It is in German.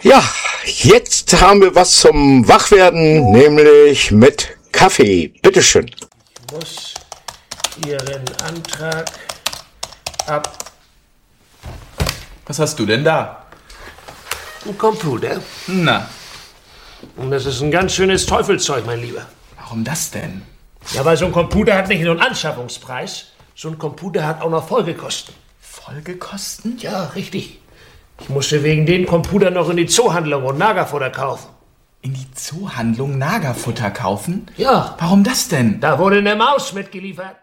Ja, jetzt haben wir was zum Wachwerden, nämlich mit Kaffee. Bitteschön. Ich muss Ihren Antrag ab... Was hast du denn da? Ein Computer. Na, Und das ist ein ganz schönes Teufelszeug, mein Lieber. warum das denn? Ja, weil so ein Computer hat nicht nur einen Anschaffungspreis, so ein Computer hat auch noch Folgekosten. Folgekosten? Ja, richtig. Ich musste wegen den Computer noch in die Zoohandlung und Nagerfutter kaufen. In die Zoohandlung Nagerfutter kaufen? Ja, Warum das denn? da wurde eine Maus mitgeliefert.